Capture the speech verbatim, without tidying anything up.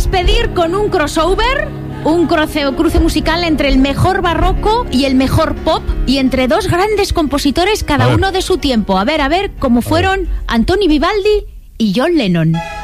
despedir con un crossover, un cruce, cruce musical entre el mejor barroco y el mejor pop, y entre dos grandes compositores, cada uno de su tiempo. A ver, a ver, cómo fueron Antoni Vivaldi y John Lennon.